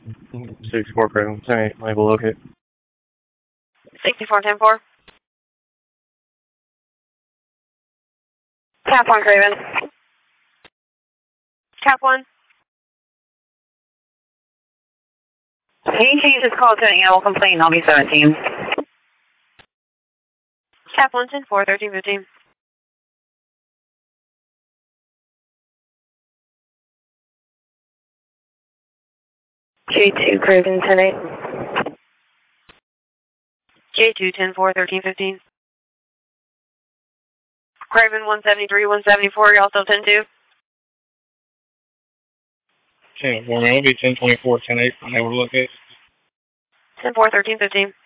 64 Craven, 10-8, label locate. 64, 10-4. Cap 1, Craven. Cap 1. Can you change this call to an animal complaint? I'll be 17. Cap 1, 10-4, 13-15. J2, Craven, 10-8. J2, 10-4, 13-15. Craven, 173, 174, you're also 10-2. 10-4, man, it'll be 10-24, 10-8, label locate. 10-4, 13-15.